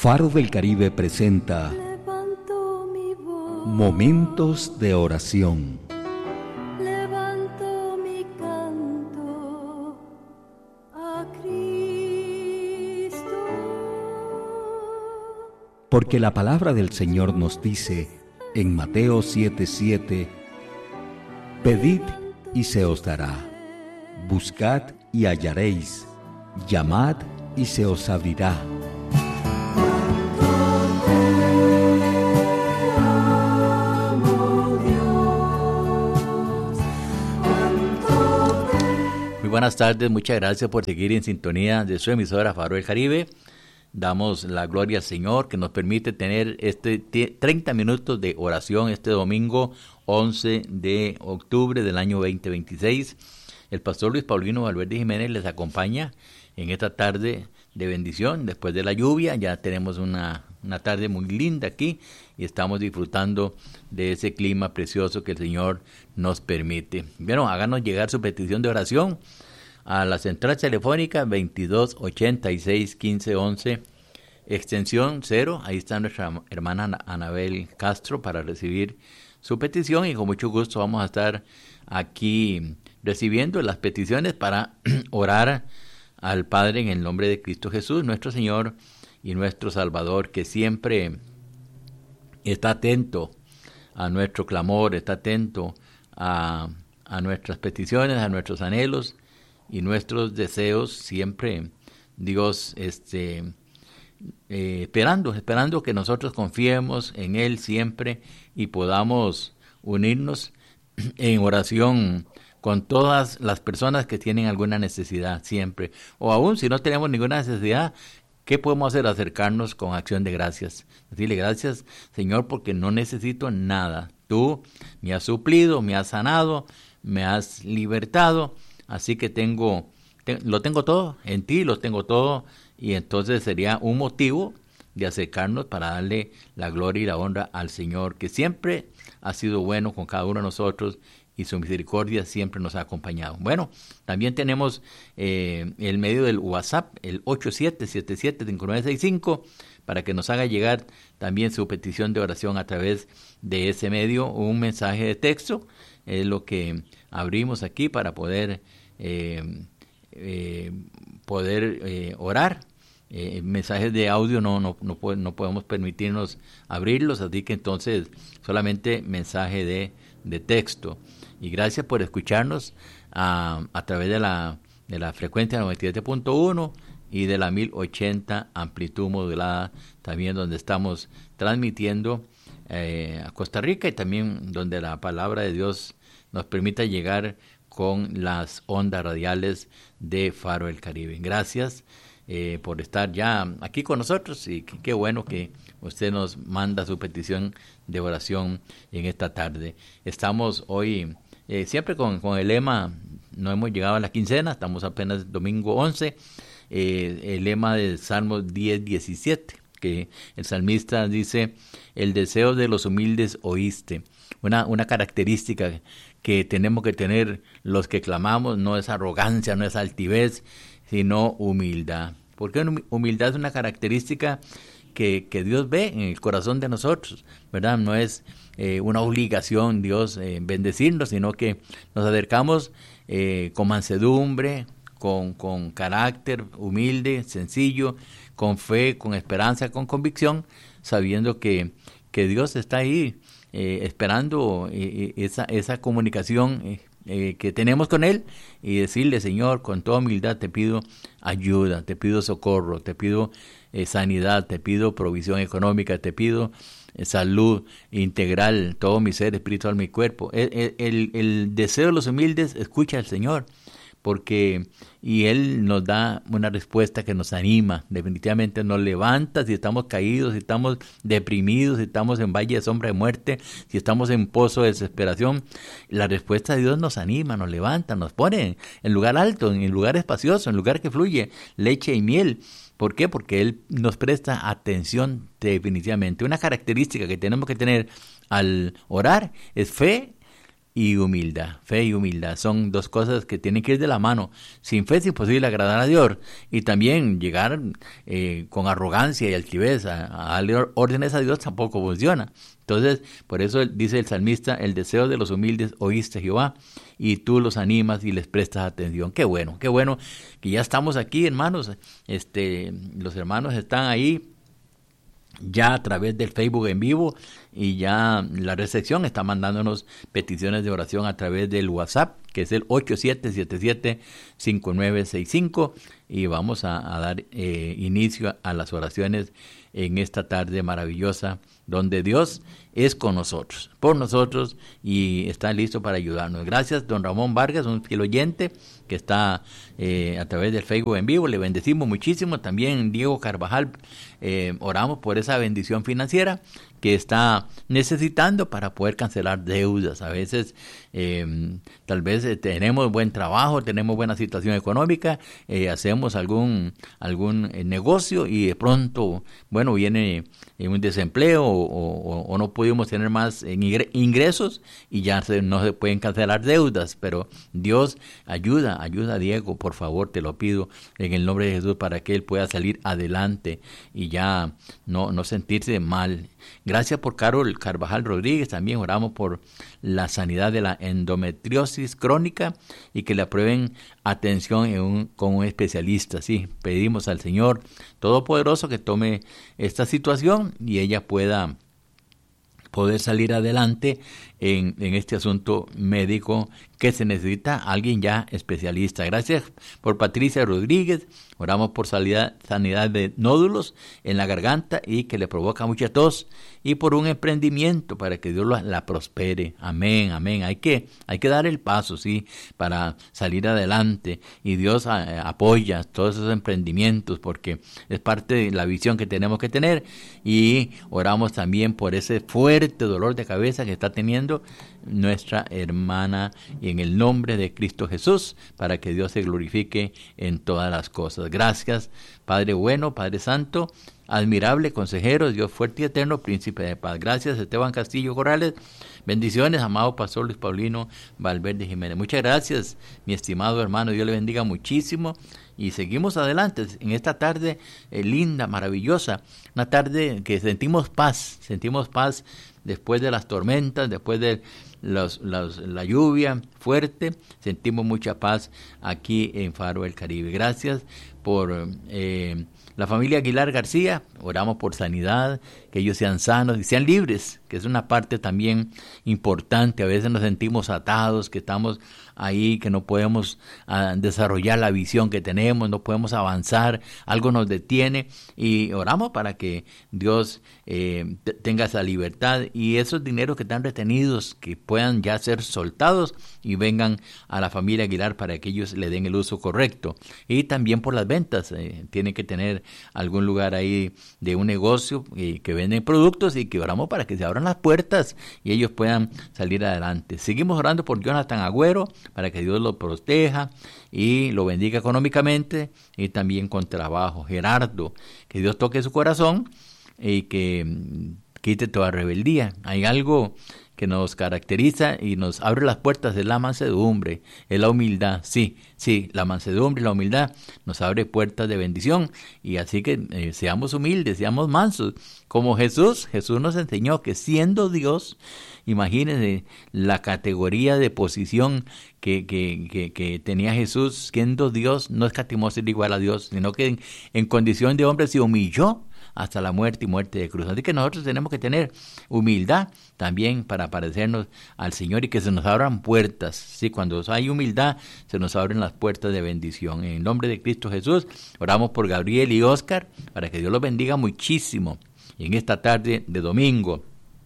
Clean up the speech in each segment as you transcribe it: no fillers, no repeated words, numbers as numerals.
Faro del Caribe presenta Momentos de Oración. Levanto mi canto a Cristo. Porque la palabra del Señor nos dice en Mateo 7:7: Pedid y se os dará, buscad y hallaréis, llamad y se os abrirá. Muy buenas tardes, muchas gracias por seguir en sintonía de su emisora Faro del Caribe. Damos la gloria al Señor que nos permite tener 30 minutos de oración este domingo 11 de octubre del año 2026. El pastor Luis Paulino Valverde Jiménez les acompaña en esta tarde de bendición. Después de la lluvia ya tenemos una tarde muy linda aquí y estamos disfrutando de ese clima precioso que el Señor nos permite. Bueno, háganos llegar su petición de oración a la central telefónica 2286-1511, extensión 0. Ahí está nuestra hermana Anabel Castro para recibir su petición, y con mucho gusto vamos a estar aquí recibiendo las peticiones para orar al Padre en el nombre de Cristo Jesús, nuestro Señor y nuestro Salvador, que siempre está atento a nuestro clamor, está atento a nuestras peticiones, a nuestros anhelos y nuestros deseos. Siempre Dios esperando que nosotros confiemos en Él siempre y podamos unirnos en oración con todas las personas que tienen alguna necesidad siempre, o aún si no tenemos ninguna necesidad, ¿qué podemos hacer? Acercarnos con acción de gracias, decirle: gracias, Señor, porque no necesito nada, tú me has suplido, me has sanado, me has libertado, así que lo tengo todo, en ti lo tengo todo, y entonces sería un motivo de acercarnos para darle la gloria y la honra al Señor, que siempre ha sido bueno con cada uno de nosotros y su misericordia siempre nos ha acompañado. Bueno, también tenemos el medio del WhatsApp, el 8777-5965, para que nos haga llegar también su petición de oración a través de ese medio, un mensaje de texto, es lo que abrimos aquí para poder orar. Mensajes de audio no podemos permitirnos abrirlos, así que entonces solamente mensaje de texto. Y gracias por escucharnos a través de la frecuencia 97.1 y de la 1080 amplitud modulada, también donde estamos transmitiendo a Costa Rica, y también donde la palabra de Dios nos permita llegar con las ondas radiales de Faro del Caribe. Gracias por estar ya aquí con nosotros, y qué bueno que usted nos manda su petición de oración en esta tarde. Estamos hoy siempre con el lema, no hemos llegado a la quincena, estamos apenas domingo 11, el lema del Salmo 10:17, que el salmista dice: el deseo de los humildes oíste. Una característica que tenemos que tener los que clamamos no es arrogancia, no es altivez, sino humildad. Porque humildad es una característica que Dios ve en el corazón de nosotros, ¿verdad? No es una obligación Dios bendecirnos, sino que nos acercamos con mansedumbre, con carácter humilde, sencillo, con fe, con esperanza, con convicción, sabiendo que Dios está ahí esperando esa comunicación que tenemos con Él, y decirle: Señor, con toda humildad te pido ayuda, te pido socorro, te pido sanidad, te pido provisión económica, te pido salud integral, todo mi ser, espíritu, alma y cuerpo. El deseo de los humildes escucha al Señor, y Él nos da una respuesta que nos anima, definitivamente nos levanta si estamos caídos, si estamos deprimidos, si estamos en valle de sombra de muerte, si estamos en pozo de desesperación. La respuesta de Dios nos anima, nos levanta, nos pone en lugar alto, en lugar espacioso, en lugar que fluye leche y miel. ¿Por qué? Porque Él nos presta atención definitivamente. Una característica que tenemos que tener al orar es fe, y humildad. Fe y humildad son dos cosas que tienen que ir de la mano. Sin fe es imposible agradar a Dios, y también llegar con arrogancia y altivez a darle órdenes a Dios tampoco funciona. Entonces, por eso dice el salmista: el deseo de los humildes oíste, Jehová, y tú los animas y les prestas atención. Qué bueno que ya estamos aquí, hermanos. Los hermanos están ahí ya a través del Facebook en vivo, y ya la recepción está mandándonos peticiones de oración a través del WhatsApp, que es el 8777-5965, y vamos a dar inicio a las oraciones en esta tarde maravillosa, donde Dios es con nosotros, por nosotros, y está listo para ayudarnos. Gracias, don Ramón Vargas, un fiel oyente que está a través del Facebook en vivo. Le bendecimos muchísimo. También Diego Carvajal, oramos por esa bendición financiera que está necesitando para poder cancelar deudas. A veces tal vez tenemos buen trabajo, tenemos buena situación económica, hacemos algún negocio, y de pronto, bueno, viene un desempleo o no pudimos tener más ingresos, y ya no se pueden cancelar deudas. Pero Dios ayuda a Diego, por favor, te lo pido en el nombre de Jesús, para que él pueda salir adelante y ya no sentirse mal. Gracias por Carol Carvajal Rodríguez. También oramos por la sanidad de la endometriosis crónica, y que le aprueben atención con un especialista. Sí, pedimos al Señor Todopoderoso que tome esta situación y ella pueda poder salir adelante en este asunto médico que se necesita alguien ya especialista. Gracias por Patricia Rodríguez. Oramos por sanidad de nódulos en la garganta y que le provoca mucha tos, y por un emprendimiento para que Dios la prospere. Amén, amén. Hay que dar el paso, sí, para salir adelante, y Dios apoya todos esos emprendimientos, porque es parte de la visión que tenemos que tener. Y oramos también por ese fuerte dolor de cabeza que está teniendo nuestra hermana, y en el nombre de Cristo Jesús, para que Dios se glorifique en todas las cosas. Gracias, Padre bueno, Padre santo, admirable consejero, Dios fuerte y eterno, príncipe de paz. Gracias, Esteban Castillo Corrales. Bendiciones, amado pastor Luis Paulino Valverde Jiménez. Muchas gracias, mi estimado hermano. Dios le bendiga muchísimo. Y seguimos adelante en esta tarde linda, maravillosa. Una tarde que sentimos paz después de las tormentas, después de la lluvia fuerte. Sentimos mucha paz aquí en Faro del Caribe. Gracias por la familia Aguilar García. Oramos por sanidad, que ellos sean sanos y sean libres, que es una parte también importante. A veces nos sentimos atados, que estamos ahí, que no podemos desarrollar la visión que tenemos, no podemos avanzar, algo nos detiene, y oramos para que Dios tenga esa libertad, y esos dineros que están retenidos, que puedan ya ser soltados y vengan a la familia Aguilar para que ellos le den el uso correcto. Y también por las ventas, tienen que tener algún lugar ahí de un negocio que venden productos, y que oramos para que se abran las puertas y ellos puedan salir adelante. Seguimos orando por Jonathan Agüero, para que Dios lo proteja y lo bendiga económicamente y también con trabajo. Gerardo, que Dios toque su corazón y que quite toda rebeldía. Hay algo que nos caracteriza y nos abre las puertas, de la mansedumbre, es la humildad. Sí, la mansedumbre y la humildad nos abre puertas de bendición, y así que seamos humildes, seamos mansos, como Jesús nos enseñó que siendo Dios, imagínense la categoría de posición que tenía Jesús, siendo Dios, no escatimó ser igual a Dios, sino que en condición de hombre se humilló hasta la muerte y muerte de cruz. Así que nosotros tenemos que tener humildad también para parecernos al Señor, y que se nos abran puertas. Sí, cuando hay humildad se nos abren las puertas de bendición. En el nombre de Cristo Jesús oramos por Gabriel y Oscar, para que Dios los bendiga muchísimo. Y en esta tarde de domingo,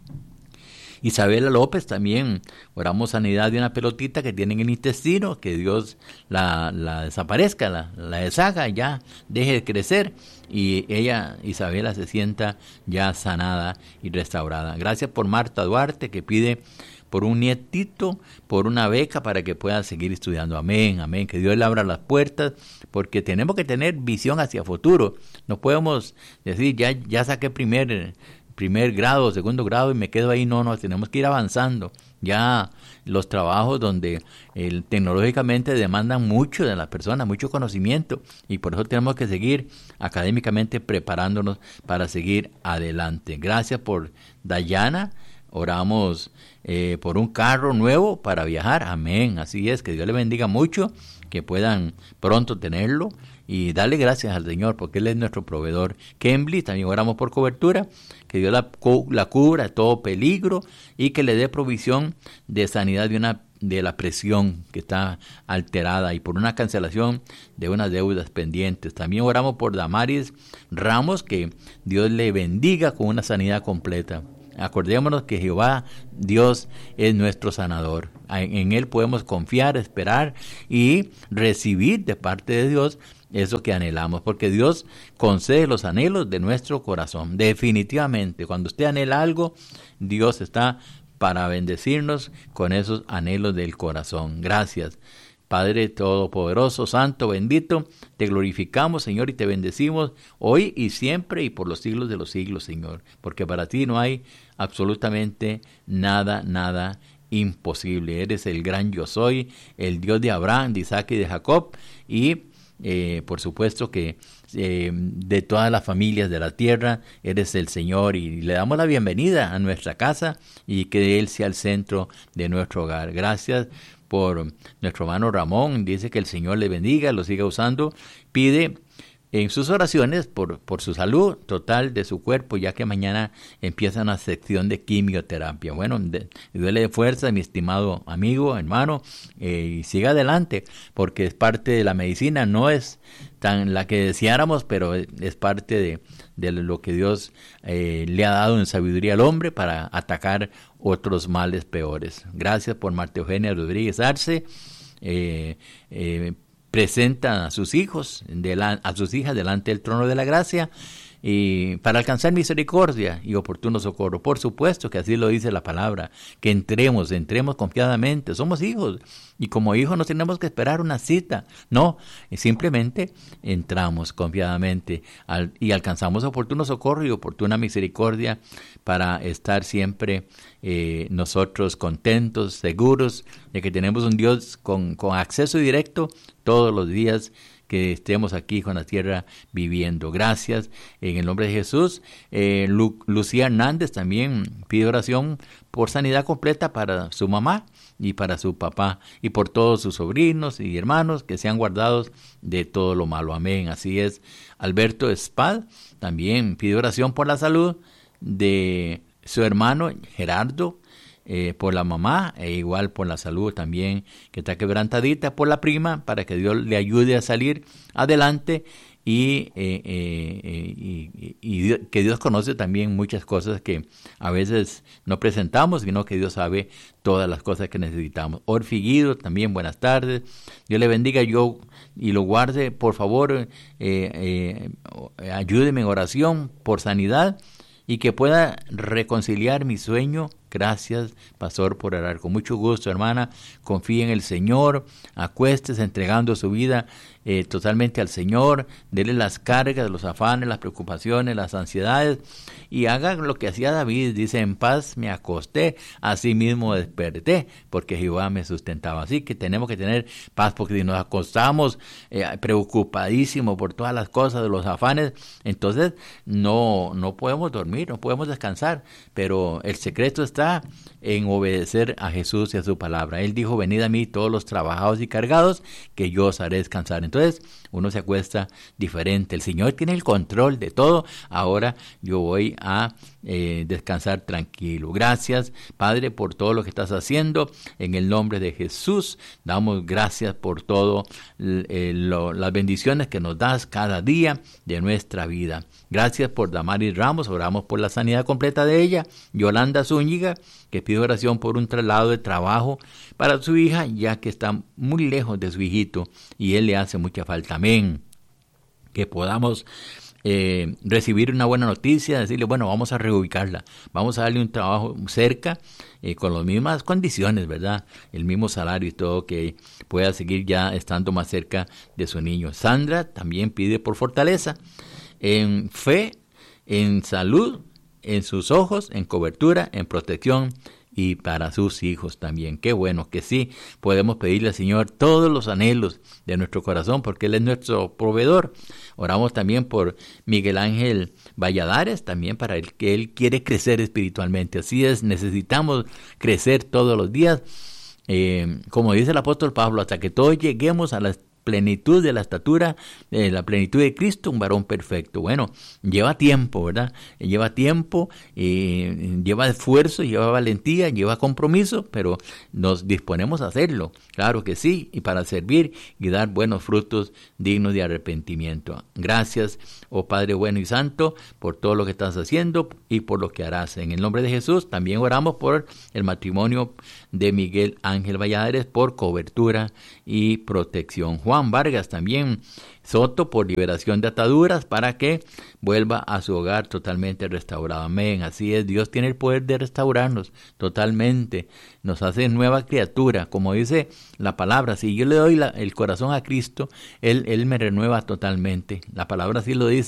Isabela López, también oramos sanidad de una pelotita que tiene en el intestino, que Dios la desaparezca, la deshaga, ya deje de crecer, y Isabela, se sienta ya sanada y restaurada. Gracias por Marta Duarte, que pide por un nietito, por una beca para que pueda seguir estudiando. Amén, amén. Que Dios le abra las puertas, porque tenemos que tener visión hacia futuro. No podemos decir, ya saqué primer primer grado, segundo grado y me quedo ahí. No, tenemos que ir avanzando. Ya los trabajos donde tecnológicamente demandan mucho de las personas, mucho conocimiento, y por eso tenemos que seguir académicamente preparándonos para seguir adelante. Gracias por Dayana. Oramos por un carro nuevo para viajar. Amén. Así es, que Dios le bendiga mucho, que puedan pronto tenerlo y darle gracias al Señor porque Él es nuestro proveedor. Kembly, también oramos por cobertura, que Dios la cubra de todo peligro y que le dé provisión de sanidad de la presión que está alterada y por una cancelación de unas deudas pendientes. También oramos por Damaris Ramos, que Dios le bendiga con una sanidad completa. Acordémonos que Jehová, Dios, es nuestro sanador. En Él podemos confiar, esperar y recibir de parte de Dios eso que anhelamos, porque Dios concede los anhelos de nuestro corazón. Definitivamente, cuando usted anhela algo, Dios está para bendecirnos con esos anhelos del corazón. Gracias. Padre Todopoderoso, Santo, bendito, te glorificamos, Señor, y te bendecimos hoy y siempre y por los siglos de los siglos, Señor, porque para ti no hay absolutamente nada imposible. Eres el gran yo soy, el Dios de Abraham, de Isaac y de Jacob, y por supuesto que de todas las familias de la tierra eres el Señor, y le damos la bienvenida a nuestra casa y que Él sea el centro de nuestro hogar. Gracias por nuestro hermano Ramón, dice que el Señor le bendiga, lo siga usando, pide en sus oraciones por su salud total de su cuerpo, ya que mañana empieza una sección de quimioterapia. Bueno, duele de fuerza, mi estimado amigo, hermano, y siga adelante, porque es parte de la medicina, no es tan la que deseáramos, pero es parte de lo que Dios le ha dado en sabiduría al hombre para atacar otros males peores. Gracias por Marta Eugenia Rodríguez Arce. Presenta a sus hijos, a sus hijas delante del trono de la gracia, y para alcanzar misericordia y oportuno socorro. Por supuesto que así lo dice la palabra, que entremos confiadamente. Somos hijos, y como hijos no tenemos que esperar una cita, no, simplemente entramos confiadamente y alcanzamos oportuno socorro y oportuna misericordia para estar siempre nosotros contentos, seguros de que tenemos un Dios con acceso directo todos los días que estemos aquí con la tierra viviendo. Gracias en el nombre de Jesús. Lucía Hernández también pide oración por sanidad completa para su mamá y para su papá y por todos sus sobrinos y hermanos que sean guardados de todo lo malo. Amén. Así es. Alberto Espad también pide oración por la salud de su hermano Gerardo, por la mamá, e igual por la salud también, que está quebrantadita, por la prima, para que Dios le ayude a salir adelante, y que Dios conoce también muchas cosas que a veces no presentamos, sino que Dios sabe todas las cosas que necesitamos. Orfi Guido, también buenas tardes. Dios le bendiga yo y lo guarde. Por favor, ayúdeme en oración por sanidad y que pueda reconciliar mi sueño. Gracias, pastor, por orar. Con mucho gusto, hermana. Confíe en el Señor. Acuéstese entregando su vida totalmente al Señor. Dele las cargas, los afanes, las preocupaciones, las ansiedades. Y haga lo que hacía David. Dice, en paz me acosté, así mismo desperté, porque Jehová me sustentaba. Así que tenemos que tener paz, porque si nos acostamos preocupadísimos por todas las cosas de los afanes, entonces no podemos dormir, no podemos descansar. Pero el secreto está en obedecer a Jesús y a su palabra. Él dijo, venid a mí todos los trabajados y cargados, que yo os haré descansar. Entonces uno se acuesta diferente. El Señor tiene el control de todo. Ahora yo voy a descansar tranquilo. Gracias, Padre, por todo lo que estás haciendo. En el nombre de Jesús damos gracias por todo las bendiciones que nos das cada día de nuestra vida. Gracias por Damaris Ramos. Oramos por la sanidad completa de ella. Yolanda Zúñiga, que pide oración por un traslado de trabajo para su hija, ya que está muy lejos de su hijito y él le hace mucha falta. Amén. Que podamos recibir una buena noticia, decirle, bueno, vamos a reubicarla, vamos a darle un trabajo cerca, con las mismas condiciones, ¿verdad? El mismo salario y todo, que pueda seguir ya estando más cerca de su niño. Sandra también pide por fortaleza, en fe, en salud, en sus ojos, en cobertura, en protección y para sus hijos también. Qué bueno que sí, podemos pedirle al Señor todos los anhelos de nuestro corazón porque Él es nuestro proveedor. Oramos también por Miguel Ángel Valladares, también para el que él quiere crecer espiritualmente. Así es, necesitamos crecer todos los días. Como dice el apóstol Pablo, hasta que todos lleguemos a la plenitud de la estatura, la plenitud de Cristo, un varón perfecto. Bueno, lleva tiempo, ¿verdad? Lleva tiempo, lleva esfuerzo, lleva valentía, lleva compromiso, pero nos disponemos a hacerlo, claro que sí, y para servir y dar buenos frutos dignos de arrepentimiento. Gracias, oh Padre bueno y santo, por todo lo que estás haciendo y por lo que harás. En el nombre de Jesús, también oramos por el matrimonio de Miguel Ángel Valladares, por cobertura y protección. Juan Vargas también Soto, por liberación de ataduras para que vuelva a su hogar totalmente restaurado. Amén. Así es, Dios tiene el poder de restaurarnos totalmente, nos hace nueva criatura, como dice la palabra. Si yo le doy el corazón a Cristo, Él me renueva totalmente. La palabra sí lo dice.